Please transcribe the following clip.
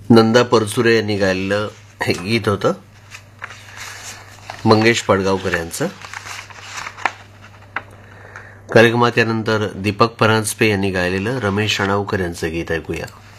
नंदा परचुरे यांनी गायलेलं हे गीत होतं मंगेश पडगावकर यांचं. कार्यक्रमात यानंतर दीपक परांजपे यांनी गायलेलं रमेश अणावकर यांचं गीत ऐकूया.